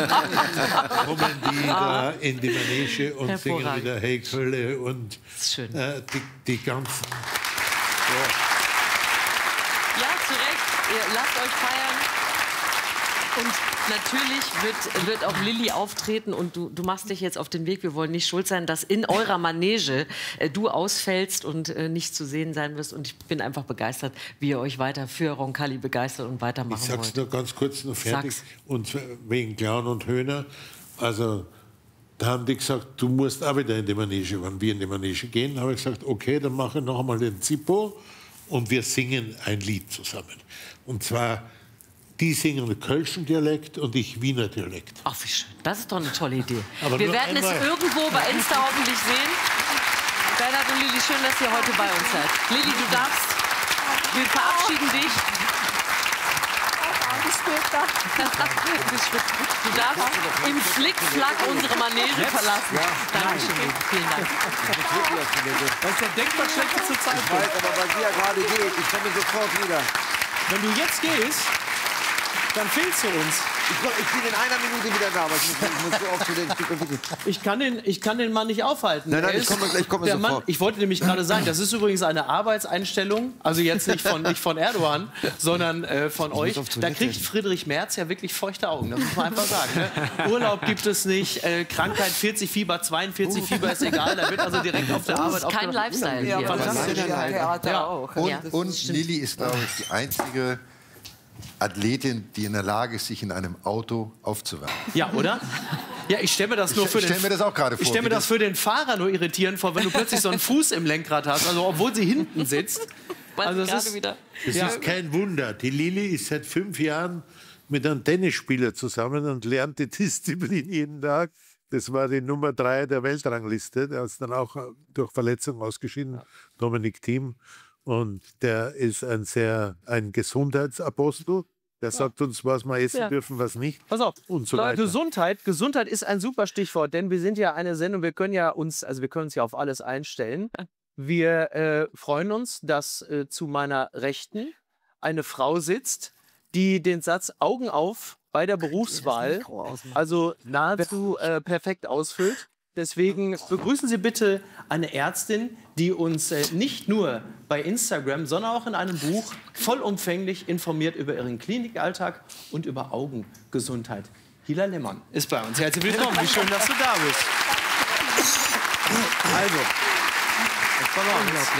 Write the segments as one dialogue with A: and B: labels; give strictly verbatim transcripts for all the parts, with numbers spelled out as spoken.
A: kommen die da in die Manege und singen wieder Hey Kölle und äh, die, die ganzen...
B: Ja. Ja, zu Recht. Ihr lasst euch feiern. Und natürlich wird, wird auch Lilly auftreten und du, du machst dich jetzt auf den Weg. Wir wollen nicht schuld sein, dass in eurer Manege äh, du ausfällst und äh, nicht zu sehen sein wirst. Und ich bin einfach begeistert, wie ihr euch weiter für Roncalli begeistert und weitermachen wollt.
A: Ich sag's nur ganz kurz noch fertig.
B: Sag's.
A: Und wegen Clown und Höhner. Also, da haben die gesagt, du musst auch wieder in die Manege. Wenn wir in die Manege gehen, habe ich gesagt, okay, dann mache ich noch einmal den Zippo und wir singen ein Lied zusammen. Und zwar... Die singen Kölschen Dialekt und ich Wiener Dialekt.
B: Ach, wie schön. Das ist doch eine tolle Idee.
A: Aber
B: wir werden
A: einmal.
B: es irgendwo bei Insta hoffentlich sehen. Bernhard und Lilly, schön, dass ihr heute bei uns seid. Lilly, du darfst. Wir verabschieden dich. Du darfst im Flickflack unsere Manege verlassen.
C: Ja.
B: Dankeschön. Vielen Dank.
C: Das ist der denkbar schlechteste Zeitpunkt.
D: Ich weiß, aber weil sie ja gerade geht, ich komme sofort wieder.
C: Wenn du jetzt gehst, dann fehlst du uns.
D: Ich, ich bin in einer Minute wieder da, aber ich muss, ich muss so oft zu den Stück.
C: Ich kann den, ich kann den Mann nicht aufhalten.
D: Nein, nein,
C: Er
D: ich komme, ich komme
C: der
D: sofort.
C: Mann, ich wollte nämlich gerade sagen, das ist übrigens eine Arbeitseinstellung, also jetzt nicht von, nicht von Erdogan, sondern äh, von
D: Ich
C: euch.
D: muss auf
C: Da
D: Toilette.
C: kriegt Friedrich Merz ja wirklich feuchte Augen, das muss man einfach sagen. Ne? Urlaub gibt es nicht, äh, Krankheit vierzig Fieber, zweiundvierzig Fieber ist egal, da wird also direkt auf der Arbeit
B: Das ist kein Lifestyle.
C: Ja,
B: hier.
C: fantastisch.
E: Theater
C: Ja.
E: auch.
F: Und,
B: Ja,
F: und Lilly ist, glaube ich, die einzige Athletin, die in der Lage ist, sich in einem Auto aufzuwärmen.
C: Ja, oder? Ja, ich stelle mir das nur
F: Ich
C: für
F: stell
C: den,
F: mir das auch gerade vor,
C: Ich stelle mir
F: wie
C: das
F: das-
C: für den Fahrer nur irritierend vor, wenn du plötzlich so einen Fuß im Lenkrad hast, also obwohl sie hinten sitzt. Also es
B: gerade
C: ist,
B: wieder.
A: Das
C: Ja.
A: ist kein Wunder. Die Lilly ist seit fünf Jahren mit einem Tennisspieler zusammen und lernt die Disziplin jeden Tag. Das war die Nummer drei der Weltrangliste. Der ist dann auch durch Verletzung ausgeschieden, Dominik Thiem. Und der ist ein sehr ein Gesundheitsapostel. Der sagt uns, was wir essen
C: Ja.
A: dürfen, was nicht.
C: Pass auf,
A: Und so
C: Leute,
A: weiter.
C: Gesundheit, Gesundheit ist ein super Stichwort, denn wir sind ja eine Sendung, wir können ja uns, also wir können uns ja auf alles einstellen. Wir äh, freuen uns, dass äh, zu meiner Rechten eine Frau sitzt, die den Satz Augen auf bei der Berufswahl, also nahezu äh, perfekt ausfüllt. Deswegen begrüßen Sie bitte eine Ärztin, die uns äh, nicht nur bei Instagram, sondern auch in einem Buch vollumfänglich informiert über ihren Klinikalltag und über Augengesundheit. Hila Lehmann ist bei uns. Herzlich willkommen. Wie schön, dass du da bist. Also, das war unglaublich.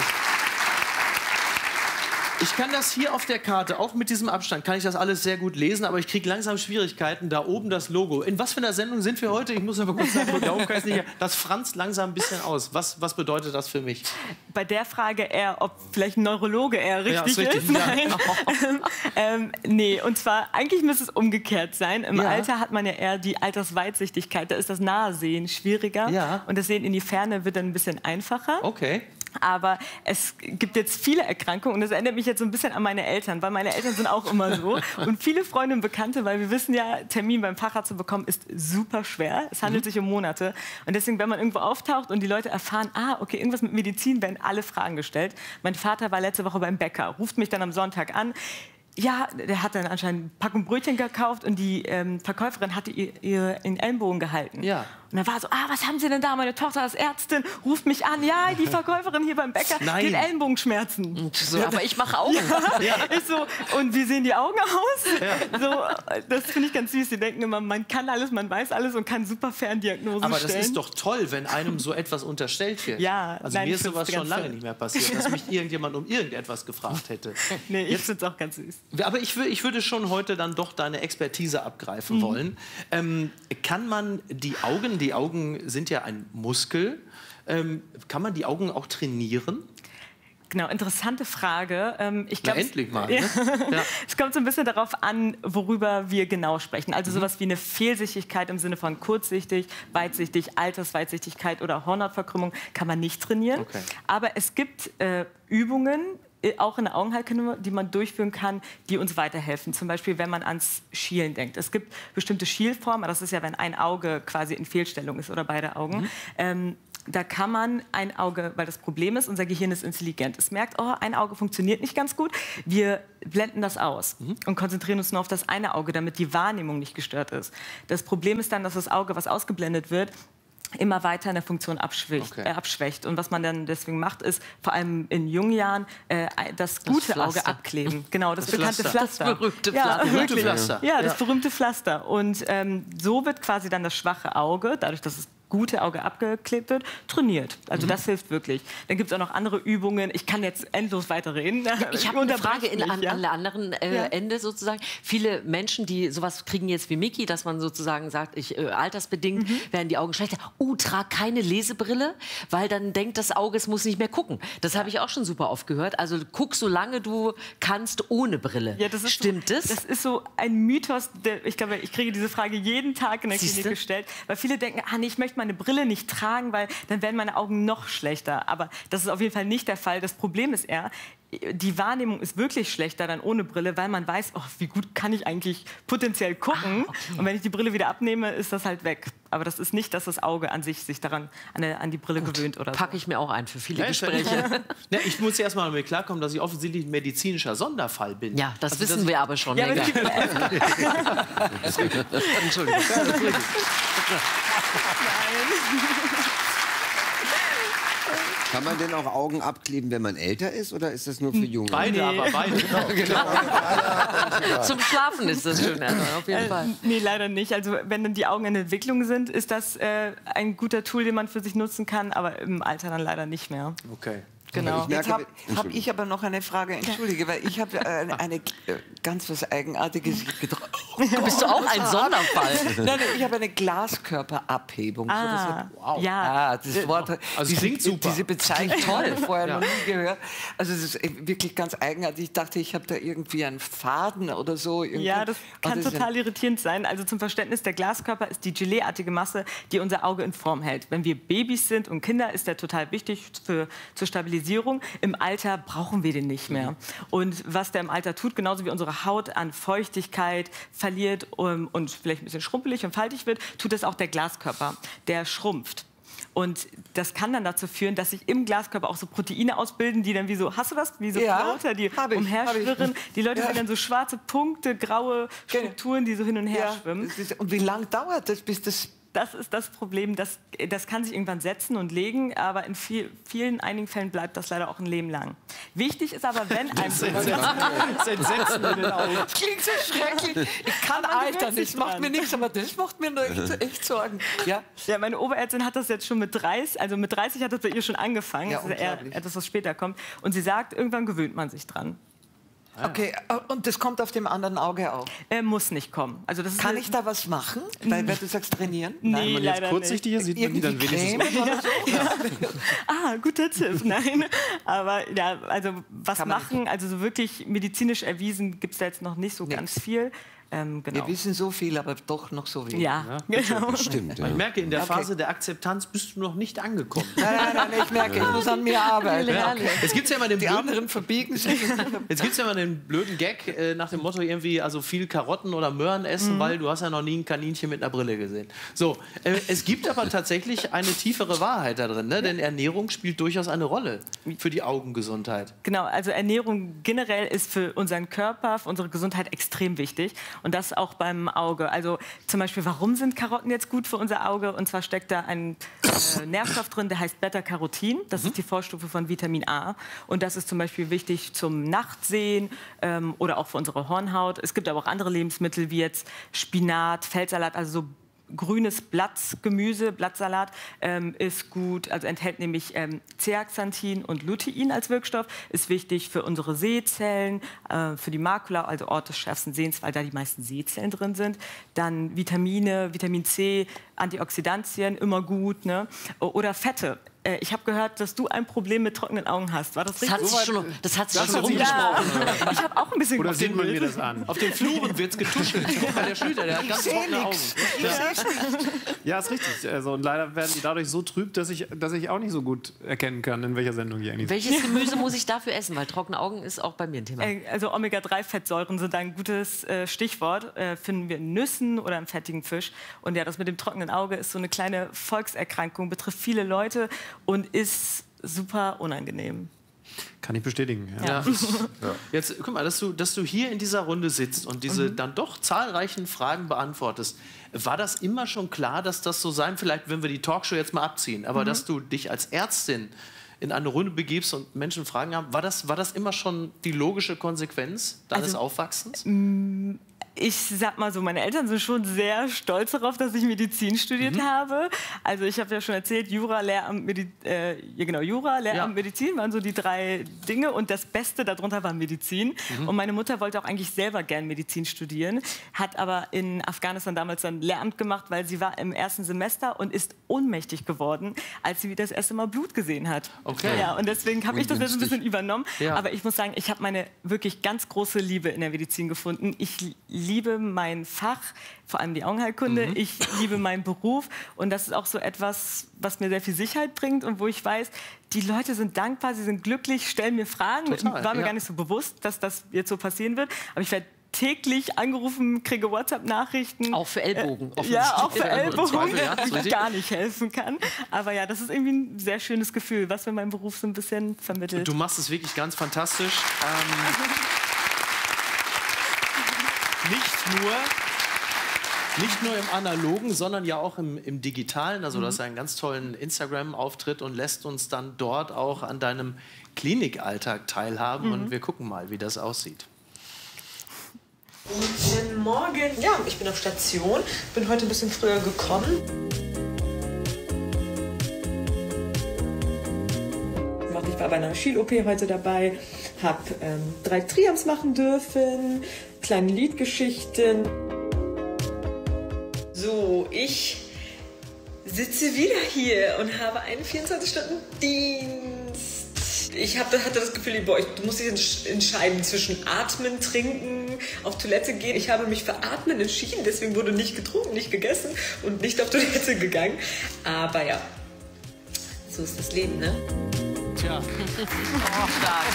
C: Ich kann das hier auf der Karte, auch mit diesem Abstand, kann ich das alles sehr gut lesen, aber ich kriege langsam Schwierigkeiten. Da oben das Logo. In was für einer Sendung sind wir heute? Ich muss aber kurz sagen, da oben kann ich's nicht. Das franzt langsam ein bisschen aus. Was, was bedeutet das für mich?
G: Bei der Frage eher, ob vielleicht ein Neurologe eher
C: Ja,
G: richtig
C: ist richtig,
G: ist. Nein.
C: ja.
G: ähm, nee, und zwar, eigentlich müsste es umgekehrt sein. Im
C: Ja.
G: Alter hat man ja eher die Altersweitsichtigkeit. Da ist das Nahesehen schwieriger.
C: Ja.
G: Und das Sehen in die Ferne wird dann ein bisschen einfacher.
C: Okay.
G: Aber es gibt jetzt viele Erkrankungen und das erinnert mich jetzt so ein bisschen an meine Eltern, weil meine Eltern sind auch immer so. Und viele Freunde und Bekannte, weil wir wissen ja, Termin beim Facharzt zu bekommen, ist super schwer. Es handelt
C: Mhm.
G: sich um Monate. Und deswegen, wenn man irgendwo auftaucht und die Leute erfahren, ah, okay, irgendwas mit Medizin, werden alle Fragen gestellt. Mein Vater war letzte Woche beim Bäcker, ruft mich dann am Sonntag an. Ja, der hat dann anscheinend eine Packung Brötchen gekauft und die ähm, Verkäuferin hatte ihr, ihr in den Ellenbogen gehalten.
C: Ja.
G: Und dann war so, ah, was haben Sie denn da? Meine Tochter ist Ärztin, ruft mich an. Ja, die Verkäuferin hier beim Bäcker,
C: Nein.
G: die hat Ellenbogenschmerzen.
B: So, aber ich mache Augen.
G: Ja. Ich so, und wie sehen die Augen aus? So, das finde ich ganz süß. Die denken immer, man kann alles, man weiß alles und kann super Ferndiagnosen
C: Aber das
G: stellen.
C: ist doch toll, wenn einem so etwas unterstellt wird.
G: Ja,
C: also
G: nein,
C: mir
G: ich
C: ist sowas
G: find's
C: schon
G: ganz
C: lange
G: toll.
C: nicht mehr passiert, dass mich irgendjemand um irgendetwas gefragt hätte.
G: Nee, ich finde es auch ganz süß.
C: Aber ich, wür- ich würde schon heute dann doch deine Expertise abgreifen
G: Mhm.
C: wollen. Ähm, kann man die Augen, die Augen sind ja ein Muskel, ähm, kann man die Augen auch trainieren?
G: Genau, interessante Frage. Ähm, ich
C: Na,
G: glaub, es-
C: endlich mal.
G: Ja.
C: Ne? Ja.
G: Es kommt so ein bisschen darauf an, worüber wir genau sprechen. Also
C: Mhm.
G: sowas wie eine Fehlsichtigkeit im Sinne von kurzsichtig, weitsichtig, Altersweitsichtigkeit oder Hornhautverkrümmung kann man nicht trainieren.
C: Okay.
G: Aber es gibt äh, Übungen, äh, auch in der Augenheilkunde, die man durchführen kann, die uns weiterhelfen. Zum Beispiel, wenn man ans Schielen denkt. Es gibt bestimmte Schielformen, das ist ja, wenn ein Auge quasi in Fehlstellung ist oder beide Augen.
C: Mhm.
G: Ähm, da kann man ein Auge, weil das Problem ist, unser Gehirn ist intelligent. Es merkt, oh, ein Auge funktioniert nicht ganz gut. Wir blenden das aus mhm. und konzentrieren uns nur auf das eine Auge, damit die Wahrnehmung nicht gestört ist. Das Problem ist dann, dass das Auge, was ausgeblendet wird, immer weiter in der Funktion abschwächt, okay. äh, abschwächt. Und was man dann deswegen macht, ist vor allem in jungen Jahren äh, das gute das Auge abkleben. Genau, das, das bekannte Pflaster.
B: Das berühmte
G: ja,
B: Pflaster.
G: Wirklich.
C: Pflaster.
G: Ja, das ja. berühmte Pflaster. Und ähm, so wird quasi dann das schwache Auge, dadurch, dass es gute Auge abgeklebt wird, trainiert. Also mhm. das hilft wirklich. Dann gibt es auch noch andere Übungen. Ich kann jetzt endlos weiterreden.
B: Ja, ich habe eine Frage in,
G: mich,
B: an,
G: ja?
B: an der anderen äh, ja. Ende sozusagen. Viele Menschen, die sowas kriegen jetzt wie Miki, dass man sozusagen sagt, ich, äh, altersbedingt mhm. werden die Augen schlechter. Oh, trag keine Lesebrille, weil dann denkt das Auge, es muss nicht mehr gucken. Das habe ich auch schon super oft gehört. Also guck, solange du kannst, ohne Brille.
G: Ja, das ist
B: Stimmt
G: so,
B: das?
G: Das ist so ein Mythos. Der, ich glaube, ich kriege diese Frage jeden Tag in der Siehste? Klinik gestellt. Weil viele denken, ah, nee, ich möchte meine Brille nicht tragen, weil dann werden meine Augen noch schlechter. Aber das ist auf jeden Fall nicht der Fall. Das Problem ist eher, die Wahrnehmung ist wirklich schlechter dann ohne Brille, weil man weiß, oh, wie gut kann ich eigentlich potenziell gucken. Ah, okay. Und wenn ich die Brille wieder abnehme, ist das halt weg. Aber das ist nicht, dass das Auge an sich sich daran an, der, an die Brille gut, gewöhnt oder so.
B: Packe ich mir auch ein für viele
C: ja,
B: Gespräche.
C: Ja, ich muss erst mal damit klarkommen, dass ich offensichtlich ein medizinischer Sonderfall bin.
B: Ja, das
C: also,
B: wissen
C: das
B: wir aber schon
G: ja,
B: länger.
C: Entschuldigung. Ja, das Nein.
D: Kann man denn auch Augen abkleben, wenn man älter ist, oder ist das nur für Junge?
C: Beide, nee. aber beide.
B: Genau. Zum Schlafen ist das schön, also auf jeden Fall.
G: Äh, nee, leider nicht. Also wenn dann die Augen in Entwicklung sind, ist das äh, ein guter Tool, den man für sich nutzen kann, aber im Alter dann leider nicht mehr.
C: Okay.
G: Genau.
E: Jetzt habe hab ich aber noch eine Frage, entschuldige, weil ich habe äh, eine äh, ganz was Eigenartiges getroffen.
B: Bist du auch ein Sonderfall?
E: Nein, nein, ich habe eine Glaskörperabhebung.
G: Ah,
E: so, das hat,
G: wow. Ja.
E: Ah, das Wort,
C: also
E: diese,
C: klingt super.
E: Diese Bezeichnung
B: toll.
E: vorher
C: ja.
E: noch nie gehört. Also es ist wirklich ganz eigenartig. Ich dachte, ich habe da irgendwie einen Faden oder so. Irgendwie.
G: Ja, das kann
E: das
G: total irritierend sein. Also zum Verständnis, der Glaskörper ist die Geleeartige Masse, die unser Auge in Form hält. Wenn wir Babys sind und Kinder, ist der total wichtig für, zur Stabilisierung. Im Alter brauchen wir den nicht mehr. Und was der im Alter tut, genauso wie unsere Haut an Feuchtigkeit verliert um, und vielleicht ein bisschen schrumpelig und faltig wird, tut das auch der Glaskörper. Der schrumpft. Und das kann dann dazu führen, dass sich im Glaskörper auch so Proteine ausbilden, die dann wie so, hast du das? Wie so
E: ja,
G: Floater, die
E: hab ich,
G: umherschwirren. Die Leute
E: ja.
G: sehen dann so schwarze Punkte, graue Strukturen, die so hin und her
E: ja,
G: schwimmen.
E: Ist, und wie lange dauert das, bis das...
G: Das ist das Problem, das, das kann sich irgendwann setzen und legen, aber in viel, vielen, einigen Fällen bleibt das leider auch ein Leben lang. Wichtig ist aber, wenn ein...
C: Das Entsetzen in den Augen.
E: Das klingt so schrecklich. Ich kann altern, das macht mir nichts, aber das macht mir nur echt, echt Sorgen. Ja?
G: Ja, meine Oberärztin hat das jetzt schon mit dreißig, also mit dreißig hat das bei ihr schon angefangen.
E: Ja,
G: das ist eher etwas, was später kommt. Und sie sagt, irgendwann gewöhnt man sich dran.
E: Okay, und das kommt auf dem anderen Auge auch?
G: Er muss nicht kommen. Also das
E: Kann
G: ist
E: ich da was machen? Weil, weil du sagst, trainieren?
G: Nee,
C: Wenn man jetzt
G: leider
C: kurzsichtig ist, sieht man die dann wenigstens
E: Creme oder so?
G: Ja. Ah, guter Tipp. Nein, aber ja, also was
E: Kann man
G: machen,
E: nicht.
G: also so wirklich medizinisch erwiesen gibt es da jetzt noch nicht so
E: Nix.
G: ganz viel. Ähm, genau.
E: Wir wissen so viel, aber doch noch so wenig.
G: Ja, genau.
D: Stimmt. Ja.
C: Ich merke, in der
E: Okay.
C: Phase der Akzeptanz bist du noch nicht angekommen.
E: Nein, nein, nein, ich merke, ich muss an mir arbeiten.
B: Ja,
E: Okay.
C: Jetzt gibt es ja immer den
E: Die
C: blöden,
E: anderen verbiegen sich.
C: jetzt gibt's ja immer den blöden Gag äh, nach dem Motto irgendwie, also viel Karotten oder Möhren essen, weil du hast ja noch nie ein Kaninchen mit einer Brille gesehen. So, äh, es gibt aber tatsächlich eine tiefere Wahrheit da drin, ne? Denn Ernährung spielt durchaus eine Rolle für die Augengesundheit.
G: Genau, also Ernährung generell ist für unseren Körper, für unsere Gesundheit extrem wichtig. Und das auch beim Auge. Also zum Beispiel, warum sind Karotten jetzt gut für unser Auge? Und zwar steckt da ein äh, Nährstoff drin, der heißt Beta-Carotin. Das mhm. ist die Vorstufe von Vitamin A. Und das ist zum Beispiel wichtig zum Nachtsehen ähm, oder auch für unsere Hornhaut. Es gibt aber auch andere Lebensmittel wie jetzt Spinat, Feldsalat, also so grünes Blattgemüse, Blattsalat ähm, ist gut, also enthält nämlich ähm, Zeaxanthin und Lutein als Wirkstoff, ist wichtig für unsere Sehzellen, äh, für die Makula, also Ort des schärfsten Sehens, weil da die meisten Sehzellen drin sind. Dann Vitamine, Vitamin C, Antioxidantien, immer gut, ne? Oder Fette. Äh, ich habe gehört, dass du ein Problem mit trockenen Augen hast. War das
B: Das
G: richtig?
B: hat sich schon, das hat sich
C: Das
B: schon
C: hat sich
B: rumgesprochen.
G: Ja. Ich habe auch ein bisschen
C: Oder sieht man mir
G: gegoogelt.
C: das an? Auf den Fluren wird es getuschelt. Bei der Schüler, der hat ganz
E: Ich sehe
C: trockene Augen.
E: nichts. Ich sehe es nicht.
H: Ja, ist richtig. Also, und leider werden die dadurch so trüb, dass ich, dass ich auch nicht so gut erkennen kann, in welcher Sendung die eigentlich sind.
B: Welches Gemüse muss ich dafür essen? Weil trockene Augen ist auch bei mir ein Thema.
G: Äh, Also Omega drei Fettsäuren sind ein gutes äh, Stichwort. Äh, finden wir in Nüssen oder im fettigen Fisch. Und ja, das mit dem trockenen Auge ist so eine kleine Volkserkrankung, betrifft viele Leute und ist super unangenehm.
H: Kann ich bestätigen. Ja.
C: Ja. Jetzt, guck mal, dass du, dass du hier in dieser Runde sitzt und diese
G: Mhm.
C: dann doch zahlreichen Fragen beantwortest. War das immer schon klar, dass das so sein, vielleicht wenn wir die Talkshow jetzt mal abziehen, aber
G: Mhm.
C: dass du dich als Ärztin in eine Runde begibst und Menschen Fragen haben, war das, war das immer schon die logische Konsequenz deines
G: Also,
C: Aufwachsens?
G: Ich sag mal so, meine Eltern sind schon sehr stolz darauf, dass ich Medizin studiert
C: Mhm.
G: habe. Also ich habe ja schon erzählt, Jura, Lehramt, Medi äh, ja genau, Jura, Lehramt,
C: Ja.
G: Medizin waren so die drei Dinge und das Beste darunter war Medizin.
C: Mhm.
G: Und meine Mutter wollte auch eigentlich selber gern Medizin studieren, hat aber in Afghanistan damals dann Lehramt gemacht, weil sie war im ersten Semester und ist ohnmächtig geworden, als sie das erste Mal Blut gesehen hat.
C: Okay.
G: Ja, und deswegen habe ich das jetzt ein bisschen übernommen.
C: Ja.
G: Aber ich muss sagen, ich habe meine wirklich ganz große Liebe in der Medizin gefunden. Ich liebe mein Fach, vor allem die Augenheilkunde.
C: Mhm.
G: Ich liebe meinen Beruf und das ist auch so etwas, was mir sehr viel Sicherheit bringt und wo ich weiß, die Leute sind dankbar, sie sind glücklich, stellen mir Fragen.
C: Total,
G: War mir
C: ja.
G: gar nicht so bewusst, dass das jetzt so passieren wird. Aber ich werde täglich angerufen, kriege WhatsApp-Nachrichten.
B: Auch für Ellbogen.
G: Äh, ja, auch für
C: Ja, im
G: Ellbogen,
C: Zweifel, ja, ist
G: wo ich
C: richtig.
G: gar nicht helfen kann. Aber ja, das ist irgendwie ein sehr schönes Gefühl, was mir mein Beruf so ein bisschen vermittelt.
C: Du machst es wirklich ganz fantastisch. Ähm, nicht nur... Nicht nur im Analogen, sondern ja auch im, im Digitalen. Also du hast einen ganz tollen Instagram-Auftritt und lässt uns dann dort auch an deinem Klinikalltag teilhaben.
G: Mhm.
C: Und wir gucken mal, wie das aussieht.
I: Guten Morgen. Ja, ich bin auf Station. Bin heute ein bisschen früher gekommen. Ich war bei einer Schiel-O P heute dabei, habe ähm, drei Triams machen dürfen, kleine Liedgeschichten. So, ich sitze wieder hier und habe einen vierundzwanzig-Stunden-Dienst. Ich hab, hatte das Gefühl, boah, ich, du musst dich entscheiden zwischen Atmen, Trinken, auf Toilette gehen. Ich habe mich für Atmen entschieden, deswegen wurde nicht getrunken, nicht gegessen und nicht auf Toilette gegangen. Aber ja, so ist das Leben, ne?
C: Tja.
B: Oh, stark.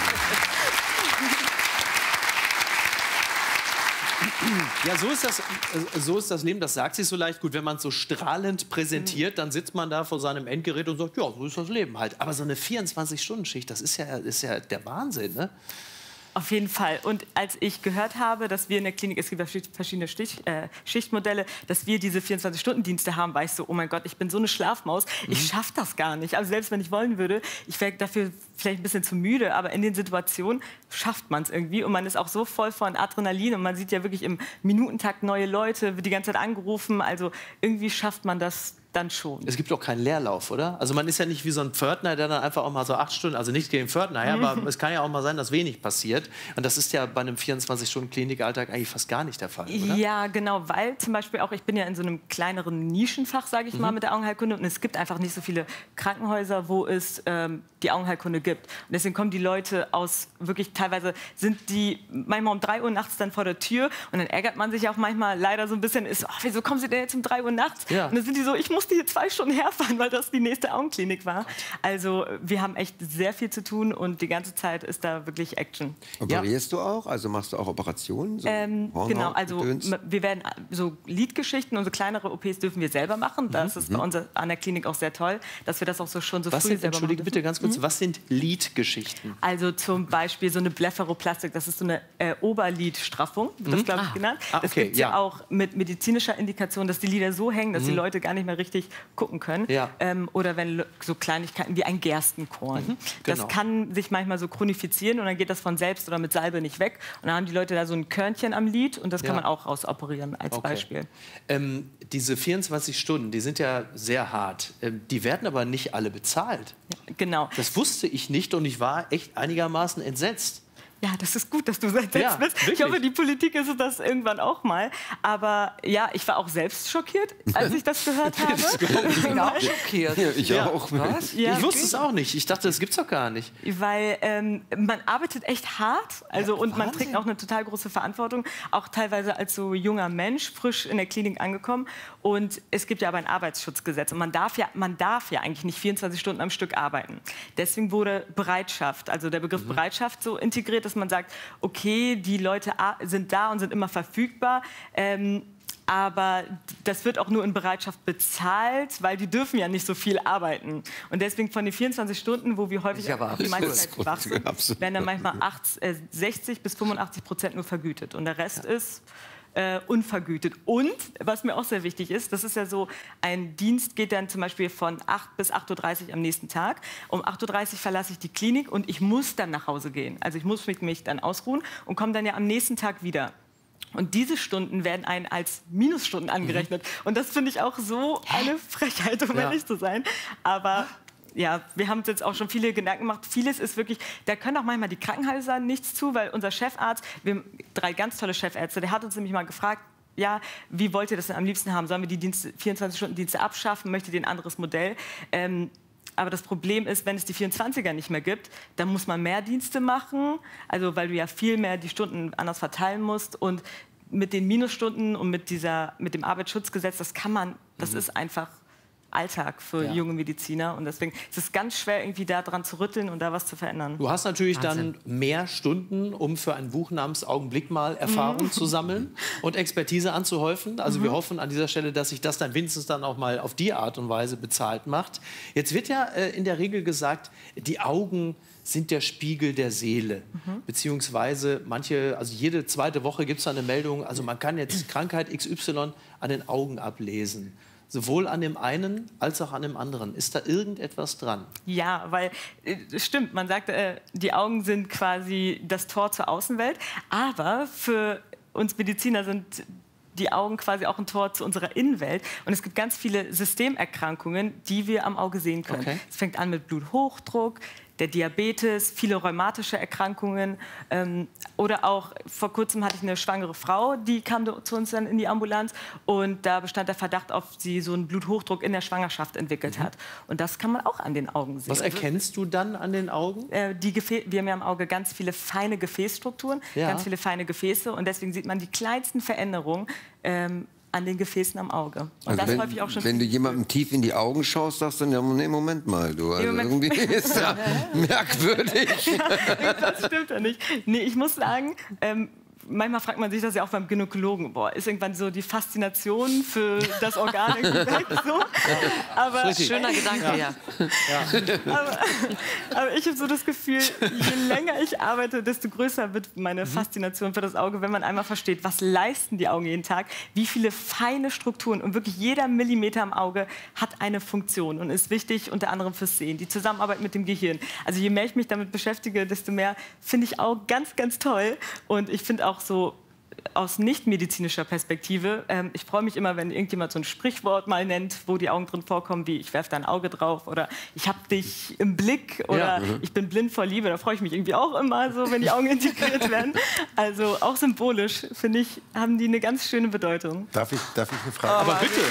C: Ja, so ist, das, äh, so ist das Leben, das sagt sich so leicht. Gut, wenn man es so strahlend präsentiert, dann sitzt man da vor seinem Endgerät und sagt, ja, so ist das Leben halt. Aber so eine vierundzwanzig-Stunden-Schicht, das ist ja, ist ja der Wahnsinn, ne?
G: Auf jeden Fall. Und als ich gehört habe, dass wir in der Klinik, es gibt ja verschiedene Stich, äh, Schichtmodelle, dass wir diese vierundzwanzig-Stunden-Dienste haben, war ich so, oh mein Gott, ich bin so eine Schlafmaus,
C: Mhm.
G: ich schaffe das gar nicht. Also selbst wenn ich wollen würde, ich wäre dafür vielleicht ein bisschen zu müde, aber in den Situationen schafft man es irgendwie. Und man ist auch so voll von Adrenalin und man sieht ja wirklich im Minutentakt neue Leute, wird die ganze Zeit angerufen. Also irgendwie schafft man das dann schon.
C: Es gibt auch keinen Leerlauf, oder? Also man ist ja nicht wie so ein Pförtner, der dann einfach auch mal so acht Stunden, also nicht gegen den Pförtner, ja, aber es kann ja auch mal sein, dass wenig passiert. Und das ist ja bei einem vierundzwanzig-Stunden-Klinikalltag eigentlich fast gar nicht der Fall, oder?
G: Ja, genau, weil zum Beispiel auch, ich bin ja in so einem kleineren Nischenfach, sage ich mal,
C: Mhm.
G: mit der Augenheilkunde und es gibt einfach nicht so viele Krankenhäuser, wo es ähm, die Augenheilkunde gibt. Und deswegen kommen die Leute aus, wirklich teilweise sind die manchmal um drei Uhr nachts dann vor der Tür und dann ärgert man sich auch manchmal leider so ein bisschen, ist, oh, wieso kommen sie denn jetzt um drei Uhr nachts?
C: Ja.
G: Und dann sind die so, ich musste hier zwei Stunden herfahren, weil das die nächste Augenklinik war. Also wir haben echt sehr viel zu tun und die ganze Zeit ist da wirklich Action.
D: Operierst du auch? Also machst du auch Operationen? So
G: Ähm,
D: Hornhaut,
G: genau, also
D: Gedöns?
G: m- wir werden so Liedgeschichten, unsere kleinere O Ps dürfen wir selber machen. Das ist bei uns an der Klinik auch sehr toll, dass wir das auch so schon so
C: Was
G: früh
C: sind,
G: selber
C: entschuldige
G: machen
C: bitte
G: dürfen.
C: ganz kurz, was sind Liedgeschichten?
G: Also zum Beispiel so eine Blepharoplastik, das ist so eine äh, Oberlidstraffung, wird das
C: Mhm.
G: glaube ich
C: Ah.
G: genannt.
C: Ah,
G: Das
C: okay,
G: gibt es ja.
C: ja.
G: auch mit medizinischer Indikation, dass die Lider so hängen, dass die
C: Mhm.
G: Leute gar nicht mehr richtig gucken können.
C: Ja.
G: Ähm, oder wenn le- so Kleinigkeiten wie ein Gerstenkorn.
C: Mhm,
G: Das
C: genau.
G: kann sich manchmal so chronifizieren und dann geht das von selbst oder mit Salbe nicht weg. Und dann haben die Leute da so ein Körnchen am Lid und das kann
C: Ja.
G: man auch rausoperieren als
C: Okay.
G: Beispiel.
C: Ähm, diese vierundzwanzig Stunden, die sind ja sehr hart. Ähm, die werden aber nicht alle bezahlt.
G: Genau.
C: Das wusste ich nicht und ich war echt einigermaßen entsetzt.
G: Ja, das ist gut, dass du entsetzt
C: Ja,
G: bist.
C: wirklich.
G: Ich hoffe, die Politik ist das irgendwann auch mal. Aber ja, ich war auch selbst schockiert, als ich das gehört habe.
E: Ich bin auch schockiert.
D: Ja, ich
C: Ja.
D: auch.
E: Was?
G: Ja,
C: Ich wusste es auch nicht. Ich dachte, das gibt's doch gar nicht.
G: Weil ähm, man arbeitet echt hart, also und man
E: Wahnsinn.
G: trägt auch eine total große Verantwortung, auch teilweise als so junger Mensch, frisch in der Klinik angekommen. Und es gibt ja aber ein Arbeitsschutzgesetz und man darf ja, man darf ja eigentlich nicht vierundzwanzig Stunden am Stück arbeiten. Deswegen wurde Bereitschaft, also der Begriff Bereitschaft so integriert, dass man sagt, okay, die Leute a- sind da und sind immer verfügbar. Ähm, aber das wird auch nur in Bereitschaft bezahlt, weil die dürfen ja nicht so viel arbeiten. Und deswegen von den vierundzwanzig Stunden, wo wir häufig
E: Ist aber
G: die meiste
D: absurd.
G: Zeit wach sind,
D: Absolut.
G: werden dann manchmal acht, äh, sechzig bis fünfundachtzig Prozent nur vergütet. Und der Rest ist äh, unvergütet. Und, was mir auch sehr wichtig ist, das ist ja so, ein Dienst geht dann zum Beispiel von acht bis acht Uhr dreißig am nächsten Tag. Um acht Uhr dreißig verlasse ich die Klinik und ich muss dann nach Hause gehen. Also ich muss mich, mich dann ausruhen und komme dann ja am nächsten Tag wieder. Und diese Stunden werden einen als Minusstunden angerechnet. Und das finde ich auch so eine Frechheit, um
C: Ja.
G: ehrlich zu sein. Aber ja, wir haben uns jetzt auch schon viele Gedanken gemacht. Vieles ist wirklich, da können auch manchmal die Krankenhäuser nichts zu, weil unser Chefarzt, wir haben drei ganz tolle Chefärzte, der hat uns nämlich mal gefragt, ja, wie wollt ihr das denn am liebsten haben? Sollen wir die Dienste, vierundzwanzig-Stunden-Dienste abschaffen? Möchtet ihr ein anderes Modell? Ähm, aber das Problem ist, wenn es die vierundzwanziger nicht mehr gibt, dann muss man mehr Dienste machen, also weil du ja viel mehr die Stunden anders verteilen musst. Und mit den Minusstunden und mit, dieser, mit dem Arbeitsschutzgesetz, das kann man, das ist einfach Alltag für
C: Ja.
G: junge Mediziner. Und deswegen ist es ganz schwer, irgendwie da dran zu rütteln und da was zu verändern.
C: Du hast natürlich dann mehr Stunden, um für ein Buch namens Augenblick mal Erfahrung zu sammeln und Expertise anzuhäufen. Also wir hoffen an dieser Stelle, dass sich das dann wenigstens dann auch mal auf die Art und Weise bezahlt macht. Jetzt wird ja äh, in der Regel gesagt, die Augen sind der Spiegel der Seele. Beziehungsweise manche, also jede zweite Woche gibt es eine Meldung, also man kann jetzt Krankheit X Y an den Augen ablesen. Sowohl an dem einen als auch an dem anderen. Ist da irgendetwas dran?
G: Ja, weil äh, es stimmt, man sagt, äh, die Augen sind quasi das Tor zur Außenwelt, aber für uns Mediziner sind die Augen quasi auch ein Tor zu unserer Innenwelt. Und es gibt ganz viele Systemerkrankungen, die wir am Auge sehen können.
C: Okay.
G: Es fängt an mit Bluthochdruck, der Diabetes, viele rheumatische Erkrankungen. Ähm, oder auch, vor kurzem hatte ich eine schwangere Frau, die kam zu uns dann in die Ambulanz. Und da bestand der Verdacht, ob sie so einen Bluthochdruck in der Schwangerschaft entwickelt hat. Und das kann man auch an den Augen sehen.
C: Was erkennst du dann an den Augen?
G: Äh, die Gefä wir haben ja im Auge ganz viele feine Gefäßstrukturen,
C: Ja.
G: ganz viele feine Gefäße. Und deswegen sieht man die kleinsten Veränderungen ähm, an den Gefäßen am Auge. Und
D: Also
G: das
D: wenn,
G: häufig auch schon.
D: wenn du jemandem tief in die Augen schaust, sagst du, ja, nee, Moment mal, du. Also
G: Moment.
D: irgendwie ist ja merkwürdig.
G: Das stimmt ja nicht. Nee, ich muss sagen, ähm, manchmal fragt man sich das ja auch beim Gynäkologen. Boah, ist irgendwann so die Faszination für das Organ irgendwie weg? So? Aber,
B: Schöner Gedanke, ja.
G: aber, aber ich habe so das Gefühl, je länger ich arbeite, desto größer wird meine Faszination für das Auge, wenn man einmal versteht, was leisten die Augen jeden Tag, wie viele feine Strukturen und wirklich jeder Millimeter am Auge hat eine Funktion und ist wichtig unter anderem fürs Sehen, die Zusammenarbeit mit dem Gehirn. Also je mehr ich mich damit beschäftige, desto mehr finde ich Augen ganz, ganz toll. Und ich finde auch so aus nichtmedizinischer Perspektive, ähm, ich freue mich immer, wenn irgendjemand so ein Sprichwort mal nennt, wo die Augen drin vorkommen, wie ich werfe dein Auge drauf oder ich habe dich im Blick oder
C: Ja.
G: ich bin blind vor Liebe. Da freue ich mich irgendwie auch immer so, wenn die Augen integriert werden. Also auch symbolisch, finde ich, haben die eine ganz schöne Bedeutung.
F: Darf ich, darf ich eine Frage?
C: Aber bitte.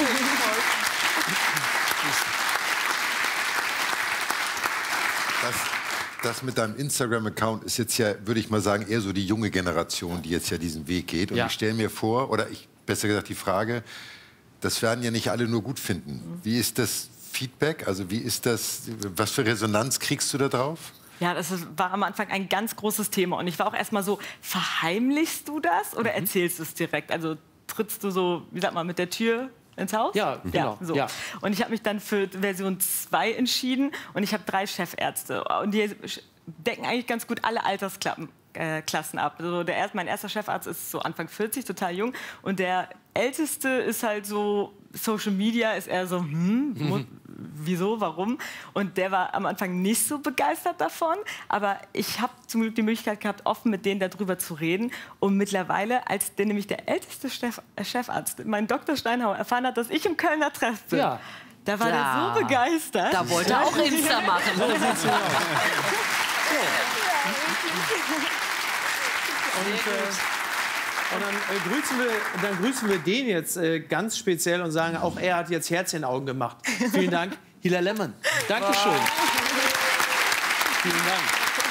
F: Das, das mit deinem Instagram-Account ist jetzt ja, würde ich mal sagen, eher so die junge Generation, die jetzt ja diesen Weg geht. Und
C: Ja.
F: ich stelle mir vor, oder ich, besser gesagt die Frage, das werden ja nicht alle nur gut finden. Wie ist das Feedback? Also wie ist das, was für Resonanz kriegst du da drauf?
G: Ja, das ist, war am Anfang ein ganz großes Thema. Und ich war auch erst mal so, verheimlichst du das oder erzählst du es direkt? Also trittst du so, wie sagt man, mit der Tür ins Haus?
C: Ja, genau.
G: so.
C: Ja.
G: Und ich habe mich dann für Version zwei entschieden und ich habe drei Chefärzte. Und die decken eigentlich ganz gut alle Altersklassen äh, Klassen ab. Also der erst, mein erster Chefarzt ist so Anfang vierzig, total jung. Und der älteste ist halt so, Social Media ist eher so, hm, mu- wieso, warum? Und der war am Anfang nicht so begeistert davon. Aber ich habe zum Glück die Möglichkeit gehabt, offen mit denen darüber zu reden. Und mittlerweile, als der nämlich der älteste Chef, äh, Chefarzt, mein Doktor Steinhauer, erfahren hat, dass ich im Kölner Treff bin,
C: Ja.
G: da war
B: Ja.
G: der so begeistert.
B: Da wollte er auch Insta machen.
C: Und, äh, und dann, äh, grüßen wir, dann grüßen wir den jetzt äh, ganz speziell und sagen, auch er hat jetzt Herz in den Augen gemacht. Vielen Dank, Hila Lemon. Dankeschön. Vielen Dank.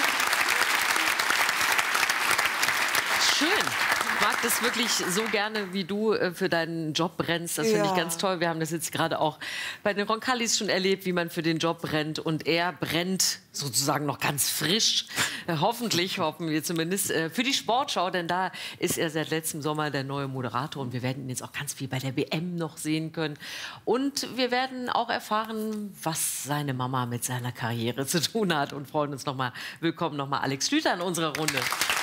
B: Schön. Ich mag das wirklich so gerne, wie du äh, für deinen Job brennst. Das finde ich
E: Ja.
B: ganz toll. Wir haben das jetzt gerade auch bei den Roncalis schon erlebt, wie man für den Job brennt. Und er brennt sozusagen noch ganz frisch. Äh, hoffentlich, hoffen wir zumindest, äh, für die Sportschau. Denn da ist er seit letztem Sommer der neue Moderator. Und wir werden ihn jetzt auch ganz viel bei der W M noch sehen können. Und wir werden auch erfahren, was seine Mama mit seiner Karriere zu tun hat. Und freuen uns nochmal. Willkommen nochmal Alex Schlüter in unserer Runde.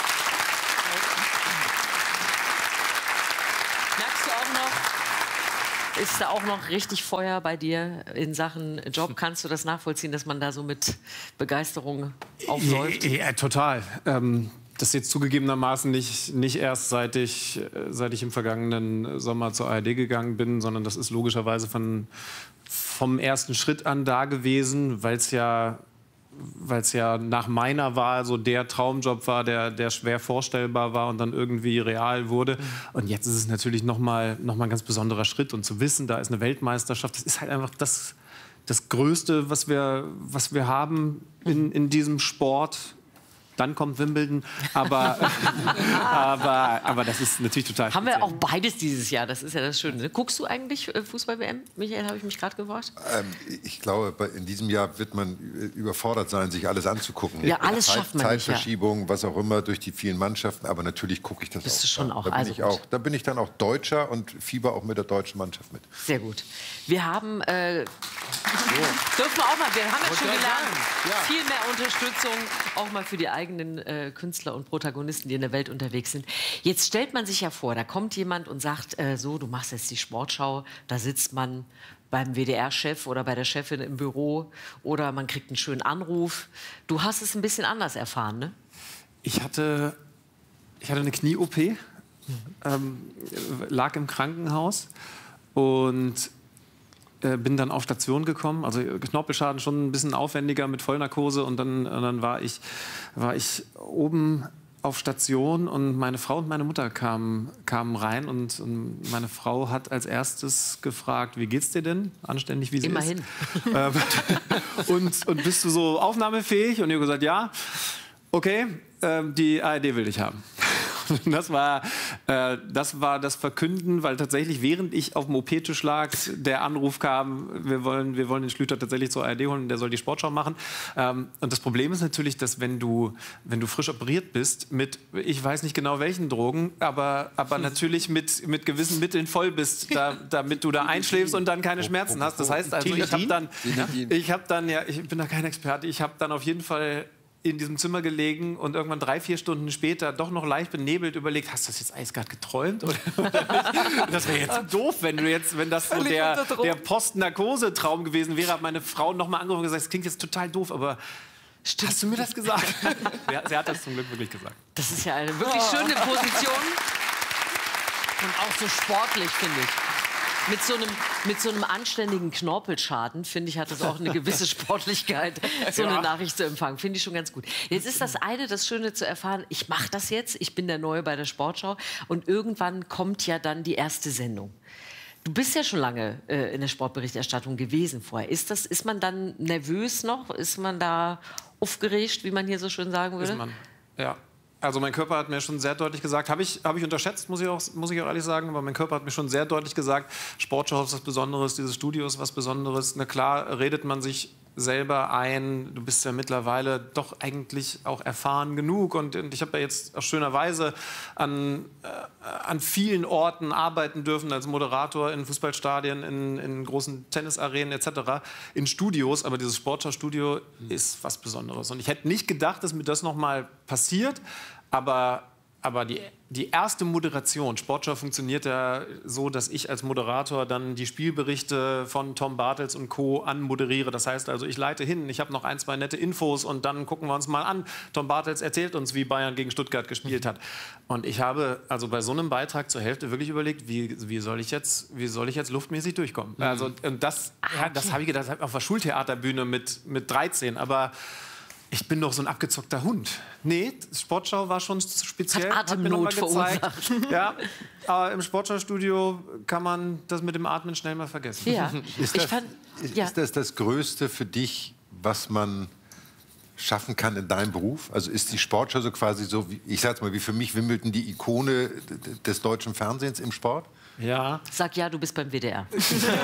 B: Ist da auch noch richtig Feuer bei dir in Sachen Job? Kannst du das nachvollziehen, dass man da so mit Begeisterung aufläuft?
H: Ja, ja, total. Ähm, das ist jetzt zugegebenermaßen nicht, nicht erst seit ich, seit ich im vergangenen Sommer zur A R D gegangen bin, sondern das ist logischerweise von, vom ersten Schritt an da gewesen, weil es ja weil es ja nach meiner Wahl so der Traumjob war, der, der schwer vorstellbar war und dann irgendwie real wurde. Und jetzt ist es natürlich noch mal, noch mal ein ganz besonderer Schritt. Und zu wissen, da ist eine Weltmeisterschaft, das ist halt einfach das, das Größte, was wir, was wir haben in, in diesem Sport. Dann kommt Wimbledon, aber, aber, aber das ist natürlich total
B: Haben
H: speziell.
B: wir auch beides dieses Jahr, das ist ja das Schöne. Guckst du eigentlich äh, Fußball-W M? Michael, habe ich mich gerade gefragt.
F: Ähm, ich glaube, bei- in diesem Jahr wird man äh, überfordert sein, sich alles anzugucken.
B: Ja, alles
F: Zeit,
B: schafft man nicht, ja.
F: Zeitverschiebung, was auch immer, durch die vielen Mannschaften. Aber natürlich gucke ich das
B: Bist
F: auch.
B: du schon
F: da,
B: auch,
F: da, bin
B: also
F: ich
B: gut.
F: auch. Da bin ich dann auch Deutscher und fieber auch mit der deutschen Mannschaft mit.
B: Sehr gut. Wir haben, äh, dürfen wir auch mal, wir haben jetzt schon gelernt, viel mehr Unterstützung, auch mal für die eigenen äh, Künstler und Protagonisten, die in der Welt unterwegs sind. Jetzt stellt man sich ja vor, da kommt jemand und sagt, äh, so, du machst jetzt die Sportschau, da sitzt man beim W D R-Chef oder bei der Chefin im Büro oder man kriegt einen schönen Anruf. Du hast es ein bisschen anders erfahren, ne?
H: Ich hatte, ich hatte eine Knie-O P, ähm, lag im Krankenhaus und äh, bin dann auf Station gekommen. Also Knorpelschaden schon ein bisschen aufwendiger mit Vollnarkose. Und dann, und dann war, ich, war ich oben auf Station und meine Frau und meine Mutter kamen, kamen rein. Und, und meine Frau hat als erstes gefragt, wie geht's dir denn? Anständig, wie sie
B: Immerhin.
H: ist. Ähm, und, und bist du so aufnahmefähig? Und ich habe gesagt, ja. Okay, ähm, die A R D will dich haben. Das war, äh, das war das Verkünden, weil tatsächlich, während ich auf dem O P-Tisch lag, der Anruf kam, wir wollen, wir wollen den Schlüter tatsächlich zur A R D holen, der soll die Sportschau machen. Ähm, und das Problem ist natürlich, dass wenn du, wenn du frisch operiert bist, mit, ich weiß nicht genau welchen Drogen, aber, aber natürlich mit, mit gewissen Mitteln voll bist, da, damit du da einschläfst und dann keine Schmerzen hast. Das heißt also, ich habe dann, ich habe dann, ja, ich bin da kein Experte, ich habe dann auf jeden Fall in diesem Zimmer gelegen und irgendwann drei, vier Stunden später doch noch leicht benebelt überlegt, hast du das jetzt alles gerade geträumt? Oder? Das wäre jetzt doof, wenn du jetzt, wenn das so der, der Post-Narkose-Traum gewesen wäre, hat meine Frau noch mal angerufen und gesagt, das klingt jetzt total doof, aber
B: Stimmt.
H: hast du mir das gesagt? Ja, sie hat das zum Glück wirklich gesagt.
B: Das ist ja eine wirklich schöne Position und auch so sportlich, finde ich. Mit so, einem, mit so einem anständigen Knorpelschaden, finde ich, hat das auch eine gewisse Sportlichkeit, so eine
H: Ja.
B: Nachricht zu empfangen. Finde ich schon ganz gut. Jetzt ist das eine, das Schöne zu erfahren, ich mache das jetzt, ich bin der Neue bei der Sportschau und irgendwann kommt ja dann die erste Sendung. Du bist ja schon lange äh, in der Sportberichterstattung gewesen vorher. Ist, das, ist man dann nervös noch? Ist man da aufgeregt, wie man hier so schön sagen würde?
H: Ist man. Ja. Also mein Körper hat mir schon sehr deutlich gesagt, habe ich, hab ich unterschätzt, muss ich, auch, muss ich auch ehrlich sagen, aber mein Körper hat mir schon sehr deutlich gesagt, Sportschau ist was Besonderes, dieses Studio ist was Besonderes. Na klar, redet man sich selber ein, du bist ja mittlerweile doch eigentlich auch erfahren genug und, und ich habe ja jetzt auch schönerweise an, äh, an vielen Orten arbeiten dürfen als Moderator in Fußballstadien, in, in großen Tennisarenen et cetera, in Studios, aber dieses Sportschau-Studio ist was Besonderes und ich hätte nicht gedacht, dass mir das noch mal passiert, aber Aber die, die erste Moderation, Sportschau funktioniert ja so, dass ich als Moderator dann die Spielberichte von Tom Bartels und Co. anmoderiere. Das heißt also, ich leite hin, ich habe noch ein, zwei nette Infos und dann gucken wir uns mal an. Tom Bartels erzählt uns, wie Bayern gegen Stuttgart gespielt hat. Und ich habe also bei so einem Beitrag zur Hälfte wirklich überlegt, wie, wie, soll, ich jetzt, wie soll ich jetzt luftmäßig durchkommen? Also, und das, ja, das habe ich gedacht, auf der Schultheaterbühne mit, mit dreizehn, aber Ich bin doch so ein abgezockter Hund. Nee, Sportschau war schon speziell.
B: Hat Atemnot verursacht.
H: Ja, aber im Sportschaustudio kann man das mit dem Atmen schnell mal vergessen.
B: Ja.
F: Ist
B: Ich
F: das,
B: fand,
F: ist,
B: ja.
F: ist das das Größte für dich, was man schaffen kann in deinem Beruf? Also ist die Sportschau so quasi so, wie, ich sag's mal, wie für mich Wimbledon die Ikone des deutschen Fernsehens im Sport?
H: Ja.
B: Sag ja, du bist beim W D R. Ja,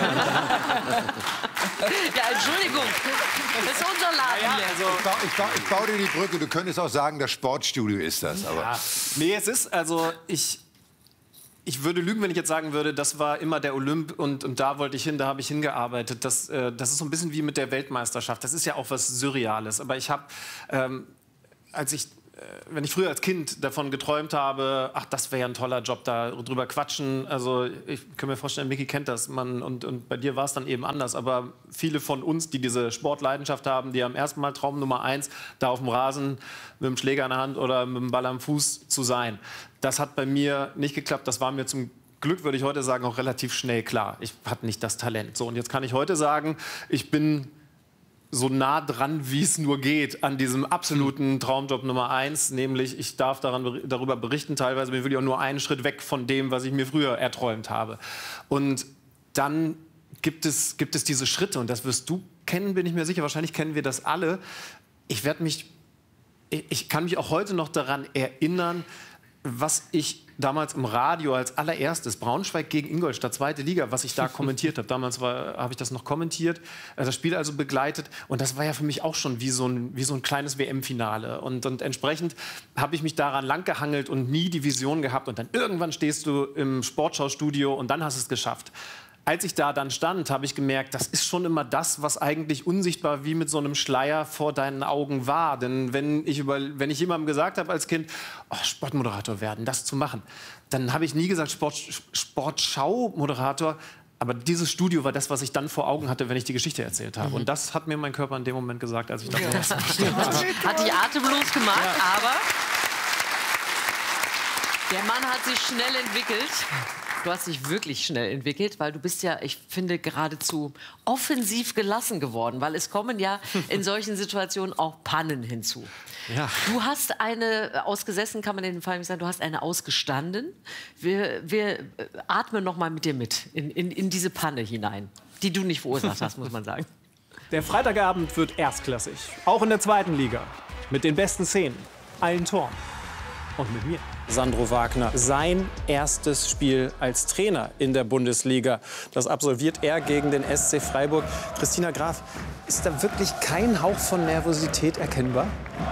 B: Entschuldigung. Das ist unser Laden.
H: Ja, also,
F: Ich baue, ich, baue, ich baue dir die Brücke. Du könntest auch sagen, das Sportstudio ist das. Aber
H: ja. Nee, es ist, also ich, ich würde lügen, wenn ich jetzt sagen würde, das war immer der Olymp und, und da wollte ich hin, da habe ich hingearbeitet. Das, äh, das ist so ein bisschen wie mit der Weltmeisterschaft. Das ist ja auch was Surreales. Aber ich habe, ähm, als ich wenn ich früher als Kind davon geträumt habe, ach, das wäre ja ein toller Job, da drüber quatschen. Also ich kann mir vorstellen, Micky kennt das. Man, und, und bei dir war es dann eben anders. Aber viele von uns, die diese Sportleidenschaft haben, die haben erst mal Traum Nummer eins, da auf dem Rasen mit dem Schläger in der Hand oder mit dem Ball am Fuß zu sein. Das hat bei mir nicht geklappt. Das war mir zum Glück, würde ich heute sagen, auch relativ schnell klar. Ich hatte nicht das Talent. So, und jetzt kann ich heute sagen, ich bin so nah dran, wie es nur geht, an diesem absoluten Traumjob Nummer eins, nämlich ich darf daran, darüber berichten, teilweise bin ich wirklich auch nur einen Schritt weg von dem, was ich mir früher erträumt habe. Und dann gibt es, gibt es diese Schritte, und das wirst du kennen, bin ich mir sicher, wahrscheinlich kennen wir das alle. Ich werde mich, ich kann mich auch heute noch daran erinnern, was ich damals im Radio als allererstes, Braunschweig gegen Ingolstadt, zweite Liga, was ich da kommentiert habe. Damals habe ich das noch kommentiert, das Spiel also begleitet. Und das war ja für mich auch schon wie so ein, wie so ein kleines W M-Finale. Und, und entsprechend habe ich mich daran langgehangelt und nie die Vision gehabt. Und dann irgendwann stehst du im Sportschaustudio und dann hast du es geschafft. Als ich da dann stand, habe ich gemerkt, das ist schon immer das, was eigentlich unsichtbar wie mit so einem Schleier vor deinen Augen war. Denn wenn ich, über, wenn ich jemandem gesagt habe als Kind, oh, Sportmoderator werden, das zu machen, dann habe ich nie gesagt Sport, Sportschau-Moderator. Aber dieses Studio war das, was ich dann vor Augen hatte, wenn ich die Geschichte erzählt habe. Mhm. Und das hat mir mein Körper in dem Moment gesagt, als ich das ja.
B: Hat dich atemlos gemacht, ja. Aber der Mann hat sich schnell entwickelt. Du hast dich wirklich schnell entwickelt, weil du bist ja, ich finde, geradezu offensiv gelassen geworden, weil es kommen ja in solchen Situationen auch Pannen hinzu.
H: Ja.
B: Du hast eine ausgesessen, kann man in dem Fall nicht sagen, du hast eine ausgestanden. Wir, wir atmen noch mal mit dir mit in, in, in diese Panne hinein, die du nicht verursacht hast, muss man sagen.
J: Der Freitagabend wird erstklassig, auch in der zweiten Liga. Mit den besten Szenen, allen Toren und mit mir. Sandro Wagner, sein erstes Spiel als Trainer in der Bundesliga. Das absolviert er gegen den S C Freiburg. Christina Graf, ist da wirklich kein Hauch von Nervosität erkennbar?